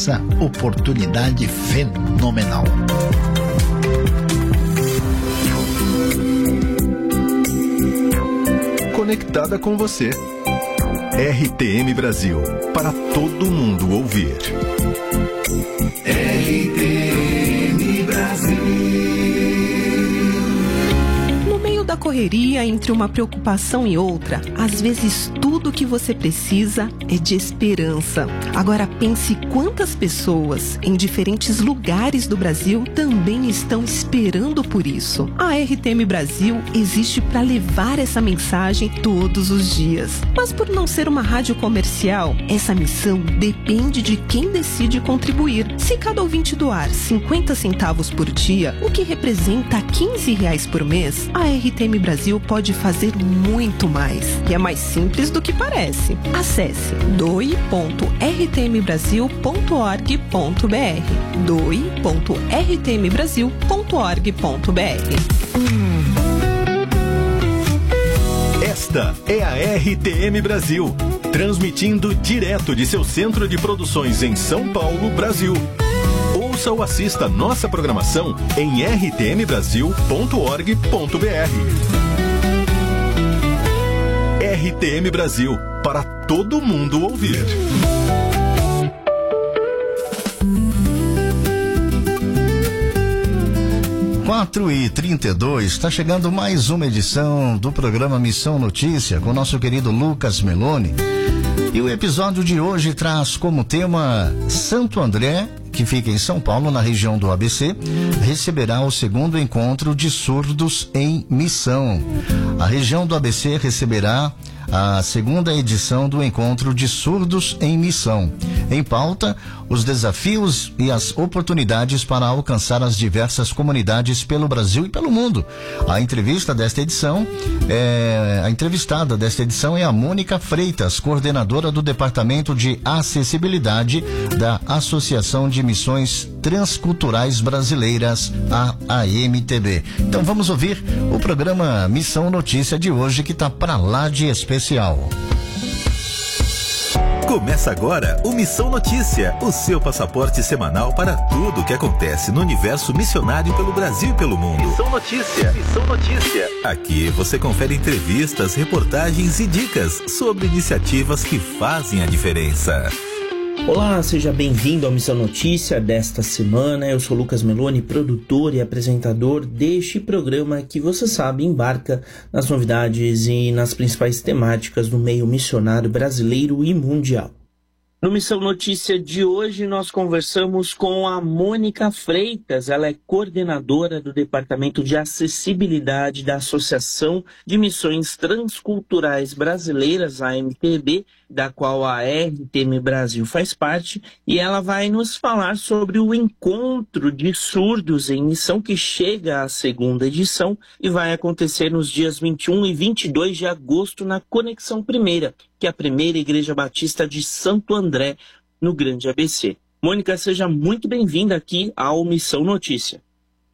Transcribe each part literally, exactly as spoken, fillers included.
Essa oportunidade fenomenal. Conectada com você. R T M Brasil, para todo mundo ouvir. R T M Brasil. No meio da correria, entre uma preocupação e outra, às vezes tudo o que você precisa é de esperança. Agora pense quantas pessoas em diferentes lugares do Brasil também estão esperando por isso. A R T M Brasil existe para levar essa mensagem todos os dias. Mas por não ser uma rádio comercial, essa missão depende de quem decide contribuir. Se cada ouvinte doar cinquenta centavos por dia, o que representa quinze reais por mês, a R T M Brasil pode fazer muito mais. E é mais simples do que parece. Acesse doe ponto r t m brasil ponto org ponto b r doe ponto r t m brasil ponto org ponto b r. Esta é a R T M Brasil, transmitindo direto de seu centro de produções em São Paulo, Brasil. Ouça ou assista nossa programação em r t m brasil ponto org ponto b r. R T M Brasil, para todo mundo ouvir. quatro e trinta e dois, está chegando mais uma edição do programa Missão Notícia com o nosso querido Lucas Meloni. E o episódio de hoje traz como tema Santo André, que fica em São Paulo, na região do A B C, receberá o segundo encontro de surdos em missão. A região do A B C receberá a segunda edição do Encontro de Surdos em Missão. Em pauta, os desafios e as oportunidades para alcançar as diversas comunidades pelo Brasil e pelo mundo. A entrevista desta edição, é, a entrevistada desta edição é a Mônica Freitas, coordenadora do Departamento de Acessibilidade da Associação de Missões Transculturais Brasileiras, a A M T B. Então vamos ouvir o programa Missão Notícia de hoje, que está para lá de especial. Começa agora o Missão Notícia, o seu passaporte semanal para tudo o que acontece no universo missionário pelo Brasil e pelo mundo. Missão Notícia, Missão Notícia. Aqui você confere entrevistas, reportagens e dicas sobre iniciativas que fazem a diferença. Olá, seja bem-vindo ao Missão Notícia desta semana. Eu sou Lucas Meloni, produtor e apresentador deste programa que, você sabe, embarca nas novidades e nas principais temáticas do meio missionário brasileiro e mundial. No Missão Notícia de hoje, nós conversamos com a Mônica Freitas. Ela é coordenadora do Departamento de Acessibilidade da Associação de Missões Transculturais Brasileiras, a A M T B, da qual a R T M Brasil faz parte, e ela vai nos falar sobre o Encontro de Surdos em Missão, que chega à segunda edição e vai acontecer nos dias vinte e um e vinte e dois de agosto na Conexão Primeira, que é a primeira Igreja Batista de Santo André, no Grande A B C. Mônica, seja muito bem-vinda aqui ao Missão Notícia.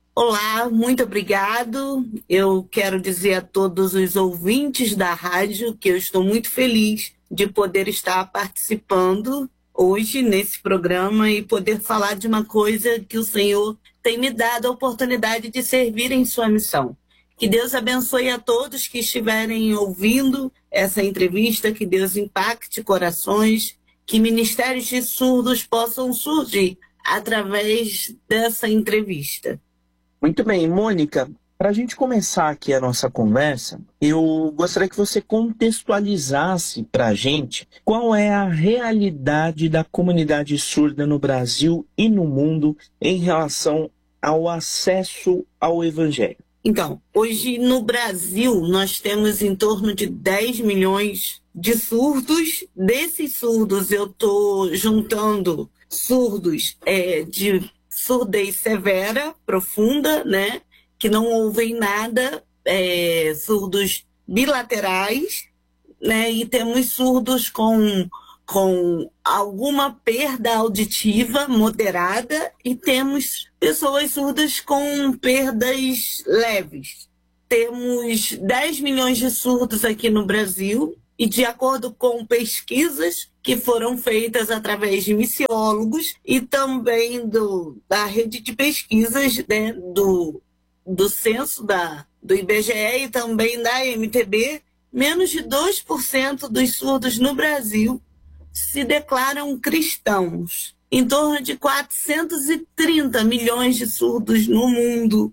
Olá, muito obrigado. Eu quero dizer a todos os ouvintes da rádio que eu estou muito feliz de poder estar participando hoje nesse programa e poder falar de uma coisa que o Senhor tem me dado a oportunidade de servir em sua missão. Que Deus abençoe a todos que estiverem ouvindo essa entrevista, que Deus impacte corações, que ministérios de surdos possam surgir através dessa entrevista. Muito bem, Mônica, para a gente começar aqui a nossa conversa, eu gostaria que você contextualizasse para a gente qual é a realidade da comunidade surda no Brasil e no mundo em relação ao acesso ao Evangelho. Então, hoje no Brasil nós temos em torno de dez milhões de surdos. Desses surdos eu estou juntando surdos é, de surdez severa, profunda, né? Que não ouvem nada, é, surdos bilaterais, né? E temos surdos com, com alguma perda auditiva moderada e temos pessoas surdas com perdas leves. Temos dez milhões de surdos aqui no Brasil E de acordo com pesquisas que foram feitas através de missiólogos e também do, da rede de pesquisas, né, do, do censo da, do I B G E e também da M T B, menos de dois por cento dos surdos no Brasil se declaram cristãos. Em torno de quatrocentos e trinta milhões de surdos no mundo.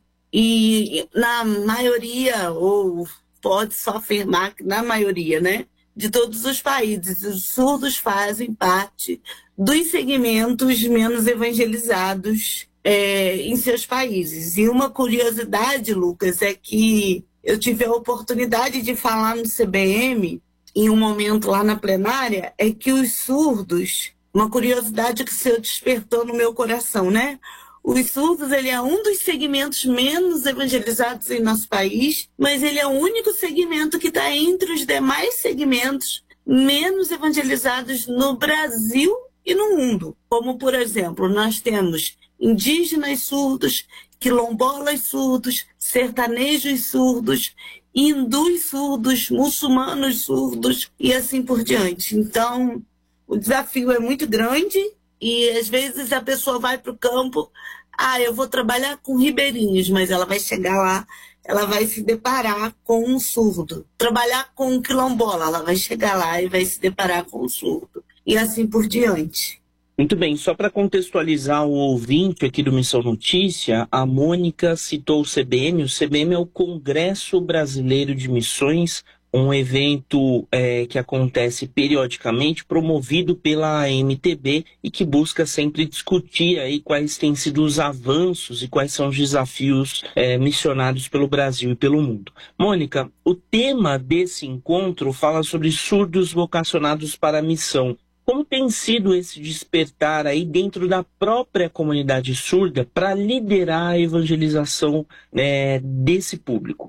E na maioria, ou pode-se afirmar que na maioria, né, de todos os países, os surdos fazem parte dos segmentos menos evangelizados é, em seus países. E uma curiosidade, Lucas, é que eu tive a oportunidade de falar no C B M, em um momento lá na plenária, é que os surdos, uma curiosidade que o senhor despertou no meu coração, né? Os surdos, ele é um dos segmentos menos evangelizados em nosso país, mas ele é o único segmento que está entre os demais segmentos menos evangelizados no Brasil e no mundo. Como, por exemplo, nós temos indígenas surdos, quilombolas surdos, sertanejos surdos, hindus surdos, muçulmanos surdos e assim por diante. Então, o desafio é muito grande e às vezes a pessoa vai para o campo, ah, eu vou trabalhar com ribeirinhos, mas ela vai chegar lá, ela vai se deparar com um surdo. Trabalhar com um quilombola, ela vai chegar lá e vai se deparar com um surdo. E assim por diante. Muito bem, só para contextualizar o ouvinte aqui do Missão Notícia, a Mônica citou o C B M. O C B M é o Congresso Brasileiro de Missões, um evento é, que acontece periodicamente, promovido pela M T B e que busca sempre discutir aí quais têm sido os avanços e quais são os desafios é, missionários pelo Brasil e pelo mundo. Mônica, o tema desse encontro fala sobre surdos vocacionados para a missão. Como tem sido esse despertar aí dentro da própria comunidade surda para liderar a evangelização né, desse público?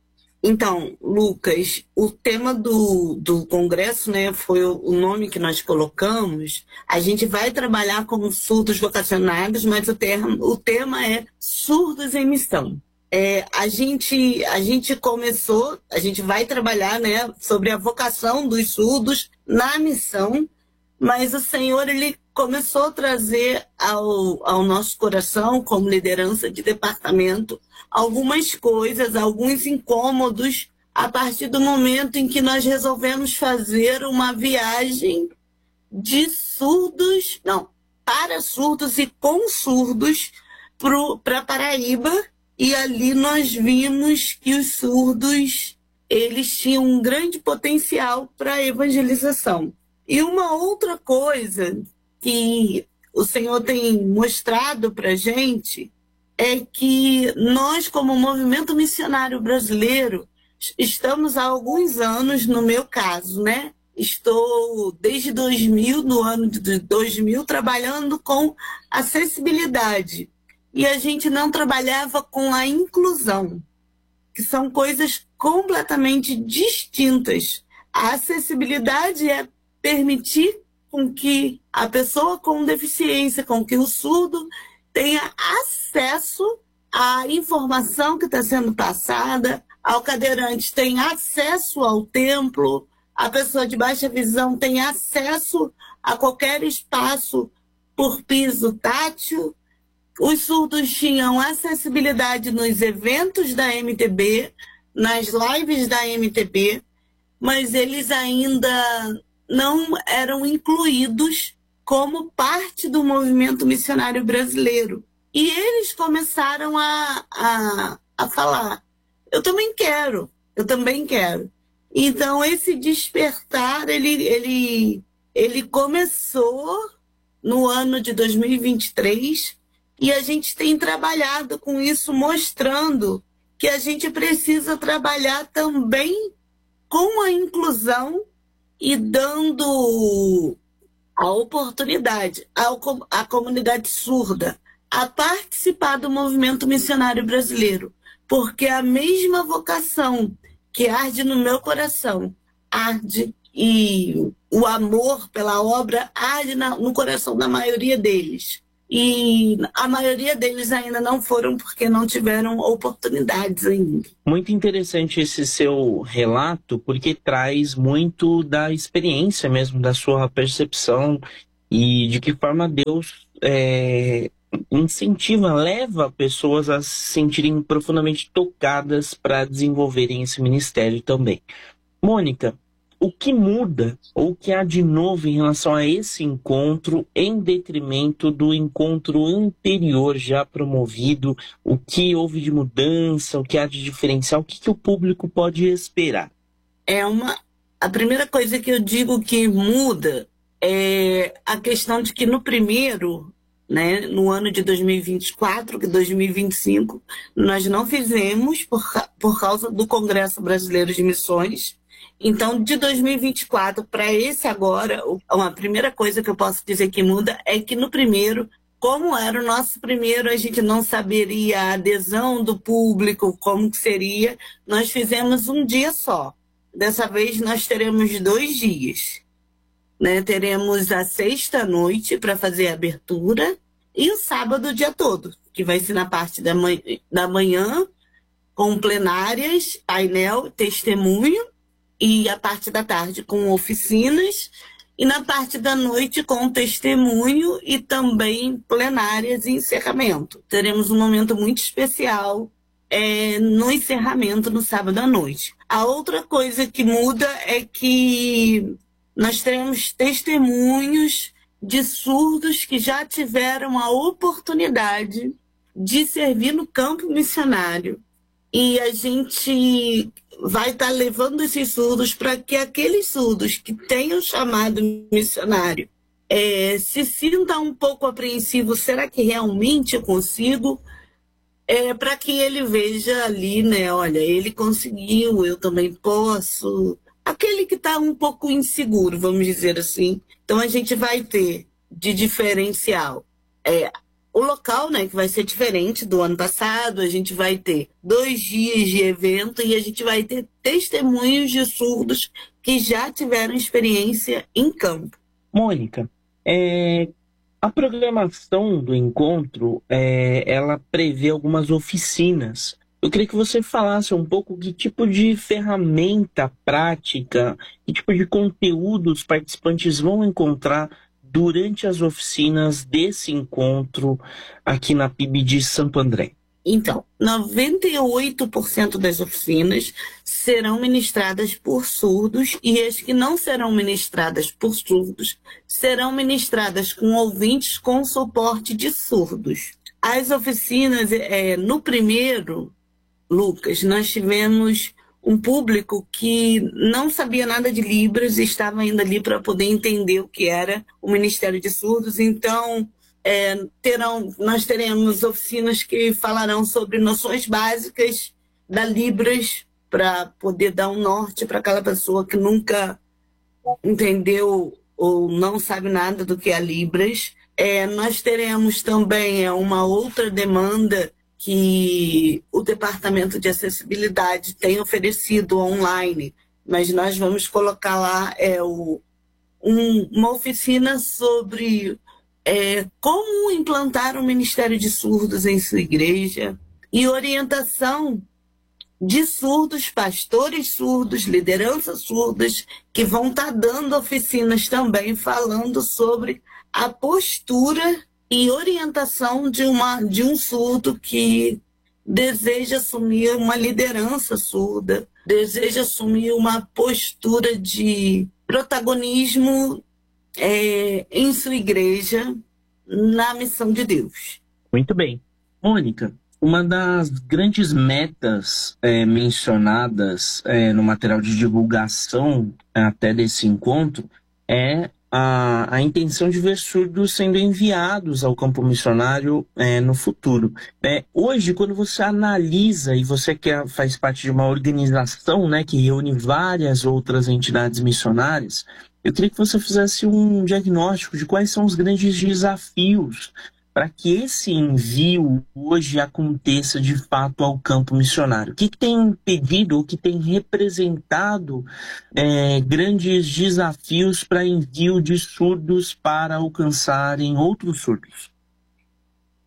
Então, Lucas, o tema do, do congresso, né, foi o nome que nós colocamos. A gente vai trabalhar com surdos vocacionados, mas o, termo, o tema é surdos em missão. É, a, gente, a gente começou, a gente vai trabalhar né, sobre a vocação dos surdos na missão, mas o Senhor ele começou a trazer ao, ao nosso coração, como liderança de departamento, algumas coisas, alguns incômodos, a partir do momento em que nós resolvemos fazer uma viagem de surdos, não, para surdos e com surdos para Paraíba, e ali nós vimos que os surdos eles tinham um grande potencial para a evangelização. E uma outra coisa que o Senhor tem mostrado para a gente é que nós, como movimento missionário brasileiro, estamos há alguns anos, no meu caso, né? Estou desde dois mil, no ano de dois mil, trabalhando com acessibilidade. E a gente não trabalhava com a inclusão, que são coisas completamente distintas. A acessibilidade é permitir com que a pessoa com deficiência, com que o surdo tenha acesso à informação que está sendo passada, ao cadeirante tem acesso ao templo, a pessoa de baixa visão tem acesso a qualquer espaço por piso tátil. Os surdos tinham acessibilidade nos eventos da M T B, nas lives da M T B, mas eles ainda não eram incluídos como parte do movimento missionário brasileiro. E eles começaram a, a, a falar, eu também quero, eu também quero. Então, esse despertar, ele, ele, ele começou no ano de dois mil e vinte e três, e a gente tem trabalhado com isso, mostrando que a gente precisa trabalhar também com a inclusão e dando a oportunidade à comunidade surda a participar do movimento missionário brasileiro, porque a mesma vocação que arde no meu coração, arde, e o amor pela obra arde na, no coração da maioria deles. e a maioria deles ainda não foram porque não tiveram oportunidades ainda. Muito interessante esse seu relato, porque traz muito da experiência mesmo, da sua percepção e de que forma Deus é, incentiva, leva pessoas a se sentirem profundamente tocadas para desenvolverem esse ministério também. Mônica, o que muda ou o que há de novo em relação a esse encontro em detrimento do encontro anterior já promovido? O que houve de mudança, o que há de diferencial, o que, que o público pode esperar? É uma... A primeira coisa que eu digo que muda é a questão de que no primeiro, né, no ano de dois mil e vinte e quatro, que dois mil e vinte e cinco, nós não fizemos por, por causa do Congresso Brasileiro de Missões. Então, de dois mil e vinte e quatro para esse agora, uma primeira coisa que eu posso dizer que muda é que no primeiro, como era o nosso primeiro, a gente não saberia a adesão do público, como que seria. Nós fizemos um dia só. Dessa vez nós teremos dois dias. Né? Teremos a sexta-noite para fazer a abertura e o sábado o dia todo, que vai ser na parte da manhã, da manhã com plenárias, painel, testemunho, e a parte da tarde com oficinas, e na parte da noite com testemunho e também plenárias e encerramento. Teremos um momento muito especial é, no encerramento no sábado à noite. A outra coisa que muda é que nós teremos testemunhos de surdos que já tiveram a oportunidade de servir no campo missionário. E a gente vai estar levando esses surdos para que aqueles surdos que tenham chamado missionário é, se sintam um pouco apreensivos. Será que realmente eu consigo? É, para que ele veja ali, né? Olha, ele conseguiu, eu também posso. Aquele que está um pouco inseguro, vamos dizer assim. Então a gente vai ter de diferencial é, o local, né, que vai ser diferente do ano passado. A gente vai ter dois dias de evento e a gente vai ter testemunhos de surdos que já tiveram experiência em campo. Mônica, é, a programação do encontro, é, ela prevê algumas oficinas. Eu queria que você falasse um pouco que tipo de ferramenta prática, que tipo de conteúdo os participantes vão encontrar durante as oficinas desse encontro aqui na P I B de Santo André. Então, noventa e oito por cento das oficinas serão ministradas por surdos e as que não serão ministradas por surdos serão ministradas com ouvintes com suporte de surdos. As oficinas, é, no primeiro, Lucas, nós tivemos um público que não sabia nada de Libras e estava indo ali para poder entender o que era o Ministério de Surdos. Então, é, terão, nós teremos oficinas que falarão sobre noções básicas da Libras para poder dar um norte para aquela pessoa que nunca entendeu ou não sabe nada do que é Libras. É, nós teremos também é, uma outra demanda que o Departamento de Acessibilidade tem oferecido online, mas nós vamos colocar lá é, o, um, uma oficina sobre é, como implantar o Ministério de Surdos em sua igreja e orientação de surdos, pastores surdos, lideranças surdas, que vão estar dando oficinas também falando sobre a postura e orientação de, uma, de um surdo que deseja assumir uma liderança surda, deseja assumir uma postura de protagonismo é, em sua igreja, na missão de Deus. Muito bem. Mônica, uma das grandes metas é, mencionadas é, no material de divulgação até desse encontro é A, a intenção de ver surdos sendo enviados ao campo missionário é, no futuro. É, hoje, quando você analisa e você quer, faz parte de uma organização, né, que reúne várias outras entidades missionárias, eu queria que você fizesse um diagnóstico de quais são os grandes desafios para que esse envio hoje aconteça de fato ao campo missionário. O que, que tem impedido, o que tem representado é, grandes desafios para envio de surdos para alcançarem outros surdos?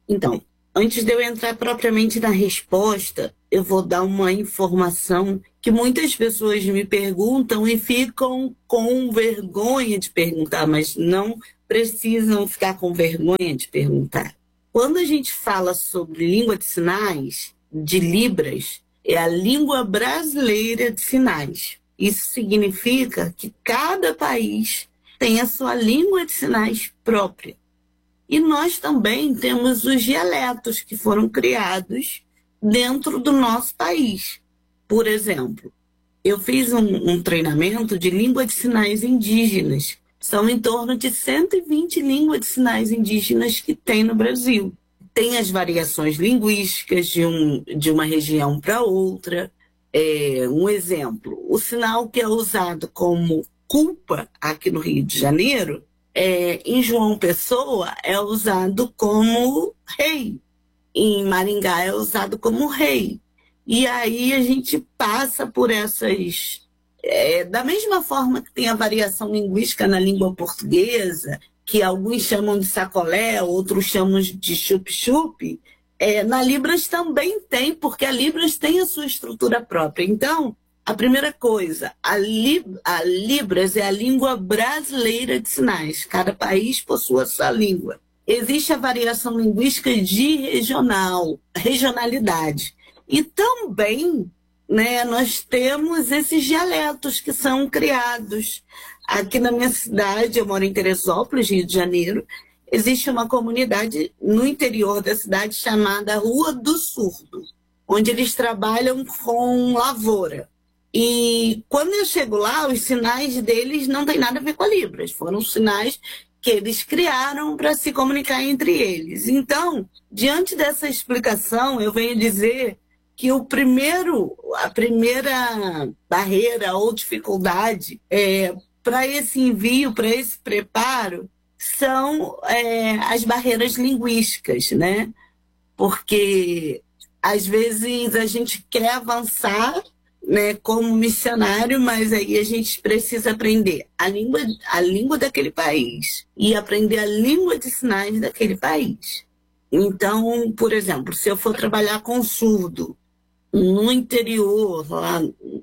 Então, antes de eu entrar propriamente na resposta, eu vou dar uma informação que muitas pessoas me perguntam e ficam com vergonha de perguntar, mas não precisam ficar com vergonha de perguntar. Quando a gente fala sobre língua de sinais, de Libras, é a língua brasileira de sinais. Isso significa que cada país tem a sua língua de sinais própria. E nós também temos os dialetos que foram criados dentro do nosso país. Por exemplo, eu fiz um, um treinamento de língua de sinais indígenas. São em torno de cento e vinte línguas de sinais indígenas que tem no Brasil. Tem as variações linguísticas de, um, de uma região para outra. É, um exemplo, o sinal que é usado como culpa aqui no Rio de Janeiro, é, em João Pessoa é usado como rei. Em Maringá é usado como rei. E aí a gente passa por essas... É, da mesma forma que tem a variação linguística na língua portuguesa, que alguns chamam de sacolé, outros chamam de chup-chup, é, na Libras também tem, porque a Libras tem a sua estrutura própria. Então, a primeira coisa, a, Lib, a Libras é a língua brasileira de sinais. Cada país possui a sua língua. Existe a variação linguística de regional, regionalidade. E também, né, nós temos esses dialetos que são criados. Aqui na minha cidade, eu moro em Teresópolis, Rio de Janeiro, existe uma comunidade no interior da cidade chamada Rua do Surdo, onde eles trabalham com lavoura. E quando eu chego lá, os sinais deles não têm nada a ver com a Libras. Foram sinais que eles criaram para se comunicar entre eles. Então, diante dessa explicação, eu venho dizer que o primeiro, a primeira barreira ou dificuldade é, para esse envio, para esse preparo, são é, as barreiras linguísticas, né? Porque, às vezes, a gente quer avançar, né, como missionário, mas aí a gente precisa aprender a língua, a língua daquele país e aprender a língua de sinais daquele país. Então, por exemplo, se eu for trabalhar com surdo no interior, lá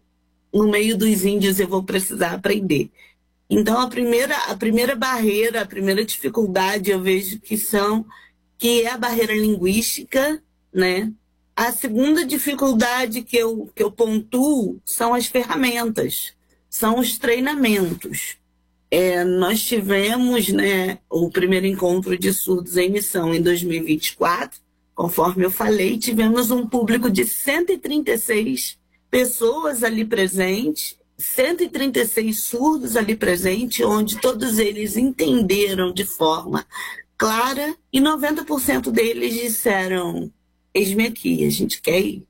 no meio dos índios, eu vou precisar aprender. Então, a primeira, a primeira barreira, a primeira dificuldade, eu vejo que são, que é a barreira linguística, né? A segunda dificuldade que eu, que eu pontuo são as ferramentas, são os treinamentos. É, nós tivemos, né, o primeiro encontro de surdos em missão em dois mil e vinte e quatro, conforme eu falei, tivemos um público de cento e trinta e seis pessoas ali presentes, cento e trinta e seis surdos ali presentes, onde todos eles entenderam de forma clara e noventa por cento deles disseram: eis-me aqui, a gente quer ir.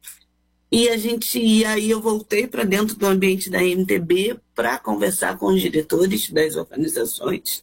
E a gente, e aí eu voltei para dentro do ambiente da M T B para conversar com os diretores das organizações.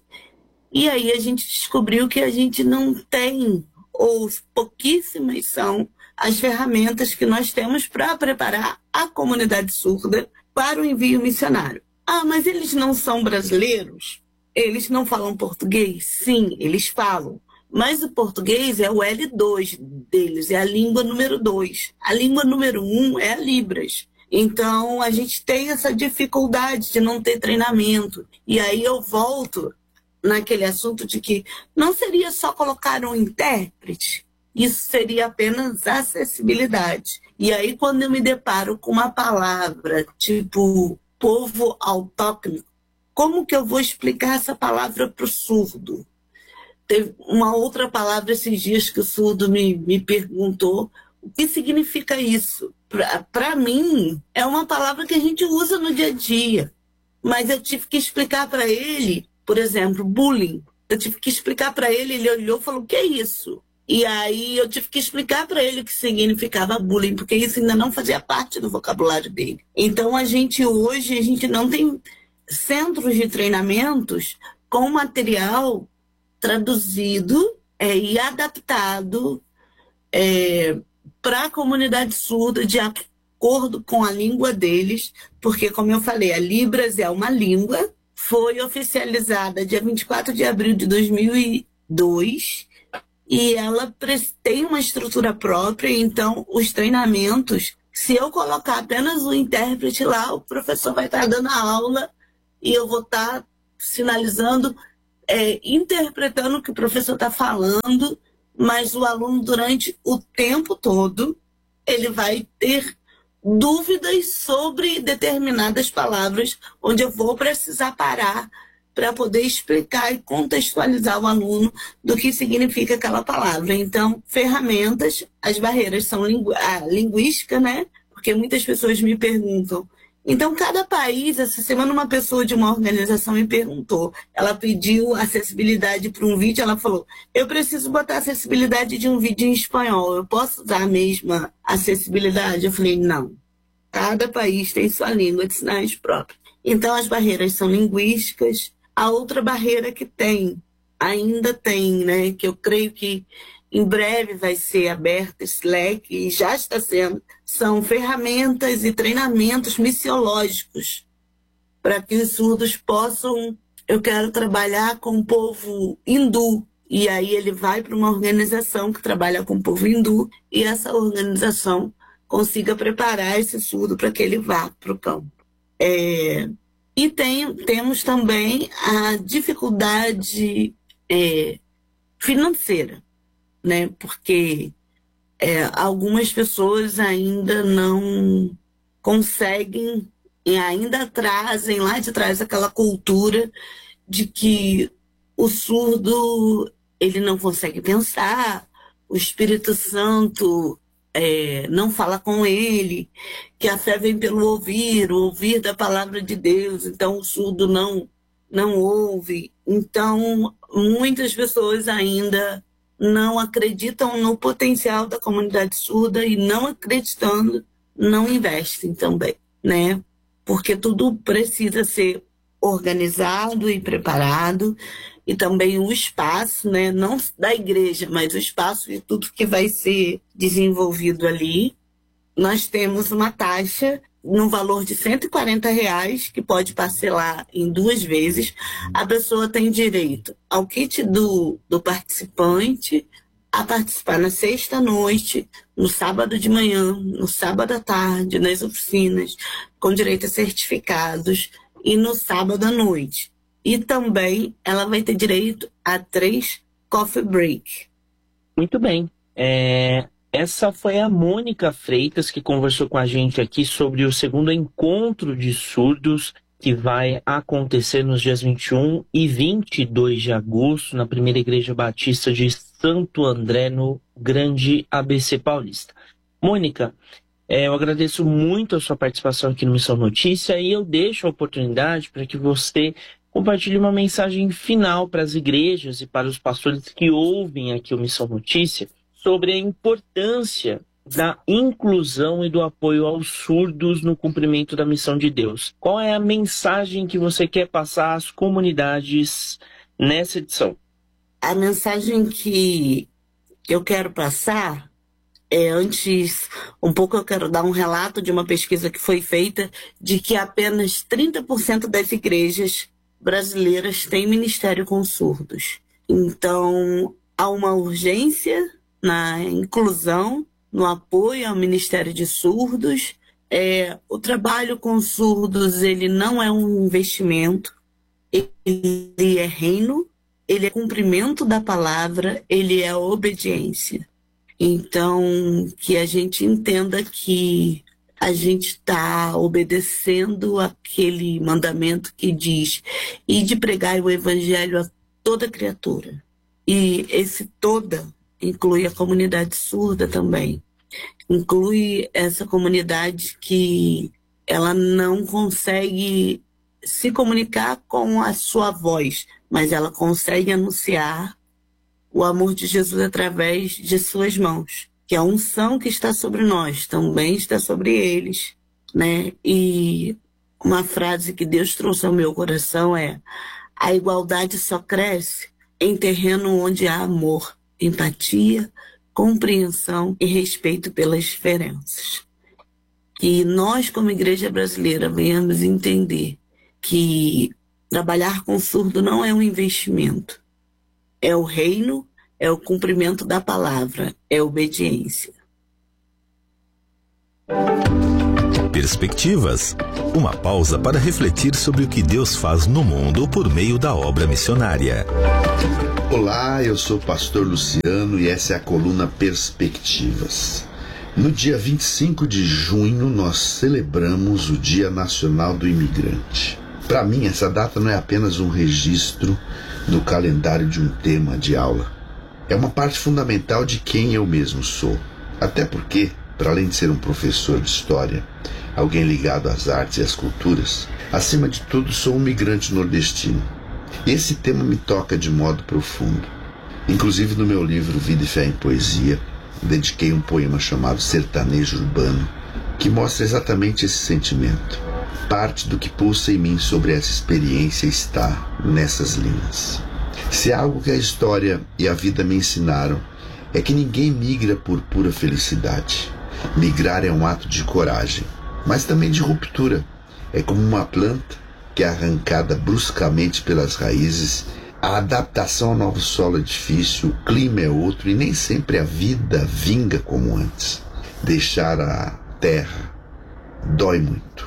E aí a gente descobriu que a gente não tem, ou pouquíssimas são, as ferramentas que nós temos para preparar a comunidade surda para o envio missionário. Ah, mas eles não são brasileiros? Eles não falam português? Sim, eles falam. Mas o português é o L dois deles, é a língua número dois. A língua número um é a Libras. Então, a gente tem essa dificuldade de não ter treinamento. E aí eu volto naquele assunto de que não seria só colocar um intérprete, isso seria apenas acessibilidade. E aí, quando eu me deparo com uma palavra tipo povo autóctone, como que eu vou explicar essa palavra para o surdo? Teve uma outra palavra esses dias que o surdo me, me perguntou o que significa isso. Para mim, é uma palavra que a gente usa no dia a dia. Mas eu tive que explicar para ele, por exemplo, bullying. Eu tive que explicar para ele, ele olhou e falou: o que é isso? E aí eu tive que explicar para ele o que significava bullying, porque isso ainda não fazia parte do vocabulário dele. Então, a gente hoje, a gente não tem centros de treinamentos com material traduzido é, e adaptado é, para a comunidade surda de acordo com a língua deles, porque, como eu falei, a Libras é uma língua, foi oficializada dia vinte e quatro de abril de dois mil e dois e ela tem uma estrutura própria, então os treinamentos, se eu colocar apenas o intérprete lá, o professor vai estar dando a aula e eu vou estar sinalizando, é, interpretando o que o professor está falando, mas o aluno, durante o tempo todo, ele vai ter dúvidas sobre determinadas palavras, onde eu vou precisar parar para poder explicar e contextualizar o aluno do que significa aquela palavra. Então, ferramentas, as barreiras são lingu a linguística, né? Porque muitas pessoas me perguntam. Então, cada país, essa semana uma pessoa de uma organização me perguntou, ela pediu acessibilidade para um vídeo, ela falou, eu preciso botar acessibilidade de um vídeo em espanhol, eu posso usar a mesma acessibilidade? Eu falei, não. Cada país tem sua língua de sinais própria. Então, as barreiras são linguísticas. A outra barreira que tem, ainda tem, né, que eu creio que em breve vai ser aberta esse leque, e já está sendo, são ferramentas e treinamentos missiológicos para que os surdos possam, eu quero trabalhar com o povo hindu, e aí ele vai para uma organização que trabalha com o povo hindu, e essa organização consiga preparar esse surdo para que ele vá para o campo. É... E tem, temos também a dificuldade é, financeira, né? Porque é, algumas pessoas ainda não conseguem, e ainda trazem lá de trás aquela cultura de que o surdo ele não consegue pensar, o Espírito Santo É, não fala com ele, que a fé vem pelo ouvir, o ouvir da palavra de Deus, então o surdo não, não ouve. Então, muitas pessoas ainda não acreditam no potencial da comunidade surda e, não acreditando, não investem também, né? Porque tudo precisa ser organizado e preparado, e também o espaço, né, não da igreja, mas o espaço de tudo que vai ser desenvolvido ali. Nós temos uma taxa no valor de cento e quarenta reais, que pode parcelar em duas vezes. A pessoa tem direito ao kit do, do participante, a participar na sexta-noite, no sábado de manhã, no sábado à tarde, nas oficinas, com direito a certificados, e no sábado à noite. E também ela vai ter direito a três coffee break. Muito bem. É, essa foi a Mônica Freitas, que conversou com a gente aqui sobre o segundo encontro de surdos, que vai acontecer nos dias vinte e um e vinte e dois de agosto, na Primeira Igreja Batista de Santo André, no Grande A B C Paulista. Mônica, é, eu agradeço muito a sua participação aqui no Missão Notícia, e eu deixo a oportunidade para que você compartilhe uma mensagem final para as igrejas e para os pastores que ouvem aqui o Missão Notícia sobre a importância da inclusão e do apoio aos surdos no cumprimento da missão de Deus. Qual é a mensagem que você quer passar às comunidades nessa edição? A mensagem que eu quero passar é, antes, um pouco eu quero dar um relato de uma pesquisa que foi feita de que apenas trinta por cento das igrejas brasileiras têm ministério com surdos. Então, há uma urgência na inclusão, no apoio ao Ministério de Surdos. É, o trabalho com surdos, ele não é um investimento, ele é reino, ele é cumprimento da palavra, ele é obediência. Então, que a gente entenda que a gente está obedecendo aquele mandamento que diz e de pregar o evangelho a toda criatura. E esse toda inclui a comunidade surda também. Inclui essa comunidade que ela não consegue se comunicar com a sua voz, mas ela consegue anunciar o amor de Jesus através de suas mãos. Que a unção que está sobre nós também está sobre eles, né? E uma frase que Deus trouxe ao meu coração é: a igualdade só cresce em terreno onde há amor, empatia, compreensão e respeito pelas diferenças. Que nós, como igreja brasileira, venhamos entender que trabalhar com surdo não é um investimento. É o reino, é o cumprimento da palavra, é obediência. Perspectivas. Uma pausa para refletir sobre o que Deus faz no mundo por meio da obra missionária. Olá, eu sou o pastor Luciano e essa é a coluna Perspectivas. No dia vinte e cinco de junho, nós celebramos o Dia Nacional do Imigrante. Para mim, essa data não é apenas um registro no calendário de um tema de aula. É uma parte fundamental de quem eu mesmo sou. Até porque, para além de ser um professor de história, alguém ligado às artes e às culturas, acima de tudo sou um migrante nordestino. Esse tema me toca de modo profundo. Inclusive no meu livro Vida e Fé em Poesia, dediquei um poema chamado Sertanejo Urbano, que mostra exatamente esse sentimento. Parte do que pulsa em mim sobre essa experiência está nessas linhas. Se há algo que a história e a vida me ensinaram, é que ninguém migra por pura felicidade. Migrar é um ato de coragem, mas também de ruptura. É como uma planta que é arrancada bruscamente pelas raízes. A adaptação ao novo solo é difícil, o clima é outro e nem sempre a vida vinga como antes. Deixar a terra dói muito.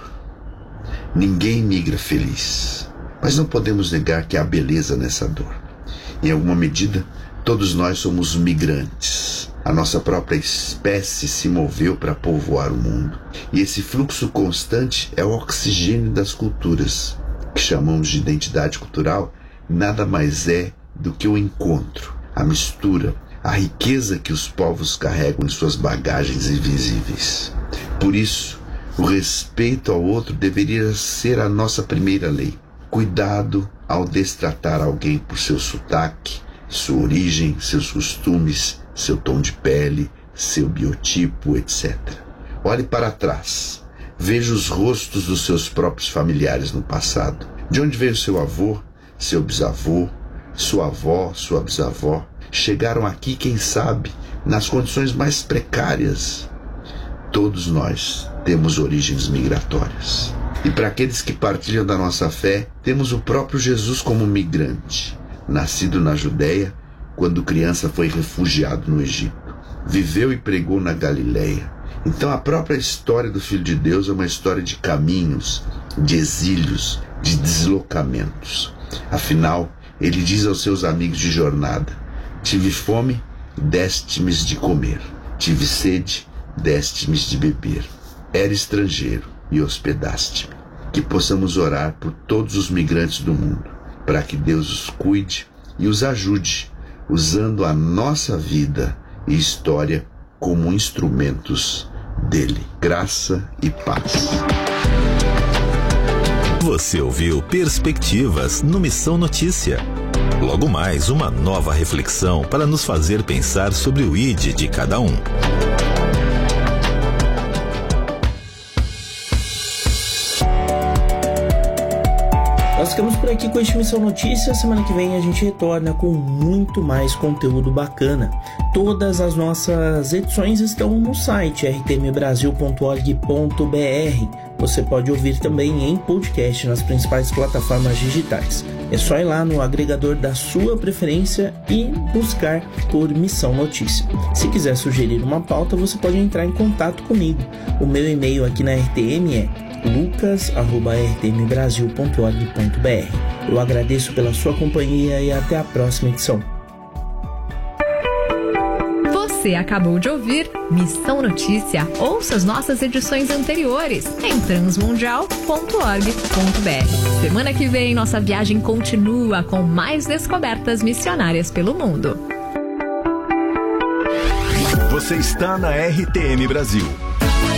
Ninguém migra feliz, mas não podemos negar que há beleza nessa dor. Em alguma medida, todos nós somos migrantes. A nossa própria espécie se moveu para povoar o mundo. E esse fluxo constante é o oxigênio das culturas, que chamamos de identidade cultural. Nada mais é do que o encontro, a mistura, a riqueza que os povos carregam em suas bagagens invisíveis. Por isso, o respeito ao outro deveria ser a nossa primeira lei. Cuidado ao destratar alguém por seu sotaque, sua origem, seus costumes, seu tom de pele, seu biotipo, etcétera. Olhe para trás. Veja os rostos dos seus próprios familiares no passado. De onde veio seu avô, seu bisavô, sua avó, sua bisavó? Chegaram aqui, quem sabe, nas condições mais precárias. Todos nós temos origens migratórias. E para aqueles que partilham da nossa fé, temos o próprio Jesus como migrante. Nascido na Judéia, quando criança foi refugiado no Egito. Viveu e pregou na Galileia. Então a própria história do Filho de Deus é uma história de caminhos, de exílios, de deslocamentos. Afinal, ele diz aos seus amigos de jornada: tive fome, deste-me de comer. Tive sede, deste-me de beber. Era estrangeiro e hospedaste-me. Que possamos orar por todos os migrantes do mundo, para que Deus os cuide e os ajude, usando a nossa vida e história como instrumentos dele. Graça e paz. Você ouviu Perspectivas no Missão Notícia. Logo mais, uma nova reflexão para nos fazer pensar sobre o I D de cada um. Nós ficamos por aqui com este Missão Notícia. Semana que vem a gente retorna com muito mais conteúdo bacana. Todas as nossas edições estão no site r t m brasil ponto org ponto b r. Você pode ouvir também em podcast nas principais plataformas digitais. É só ir lá no agregador da sua preferência e buscar por Missão Notícia. Se quiser sugerir uma pauta, você pode entrar em contato comigo. O meu e-mail aqui na R T M é lucas arroba r t m brasil ponto org ponto b r. Eu agradeço pela sua companhia e até a próxima edição. Você acabou de ouvir Missão Notícia. Ouça as nossas edições anteriores em transmundial ponto org ponto b r. Semana que vem, nossa viagem continua com mais descobertas missionárias pelo mundo. Você está na R T M Brasil.